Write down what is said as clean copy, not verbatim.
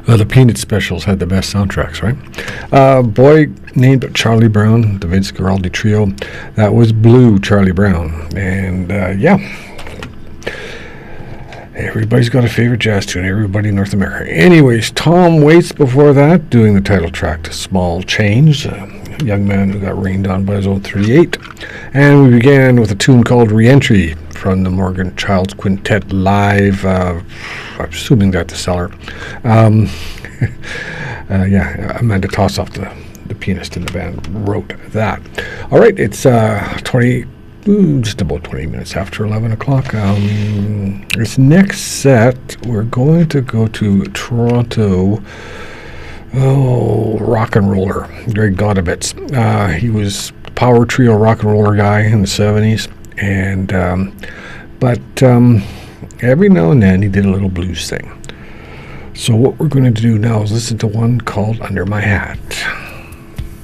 The Peanut specials had the best soundtracks, right? Boy named Charlie Brown, the Vince Guaraldi Trio. That was Blue Charlie Brown. And yeah, everybody's got a favorite jazz tune, everybody in North America. Anyways, Tom Waits before that, doing the title track to Small Change, a young man who got rained on by his own 38. And we began with a tune called Reentry from the Morgan Childs Quintet live. I'm assuming that the Cellar. Yeah, Amanda Tossoff, the pianist in the band, wrote that. All right, it's just about 20 minutes after 11 o'clock. This next set, we're going to go to Toronto. Rock and roller, Greg Godovitz. He was power trio rock and roller guy in the 70s, and but every now and then he did a little blues thing. So what we're going to do now is listen to one called Under My Hat.